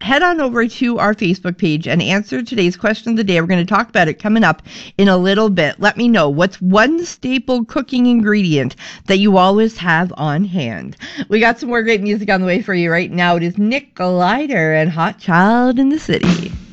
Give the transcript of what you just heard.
head on over to our Facebook page and answer today's question of the day. We're going to talk about it coming up in a little bit. Let me know what's one staple cooking ingredient that you always have on hand. We got some more great music on the way for you right now. It is Nick Glider and Hot Child in the City.